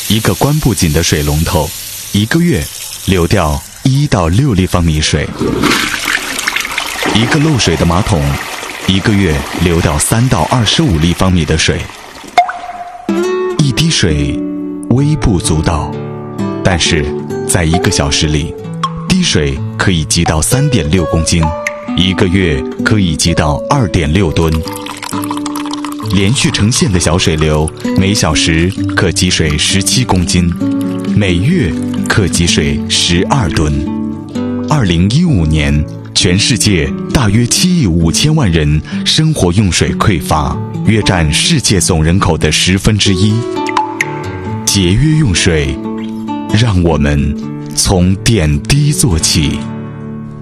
一个关不紧的水龙头，一个月流掉1到6立方米水；一个漏水的马桶，一个月流掉3到25立方米的水。一滴水微不足道，但是在1个小时里，滴水可以积到3.6公斤，一个月可以积到2.6吨。连续成线的小水流，每小时可积水17公斤，每月可积水12吨。2015年，全世界大约7亿5千万人生活用水匮乏，约占世界总人口的1/10。节约用水，让我们从点滴做起。